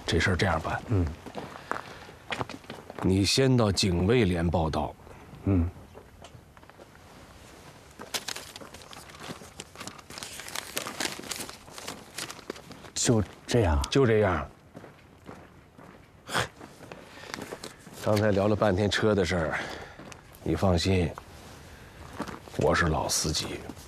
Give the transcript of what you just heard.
这事儿这样办，你先到警卫连报道， 就这样， 就这样。刚才聊了半天车的事儿，你放心，我是老司机。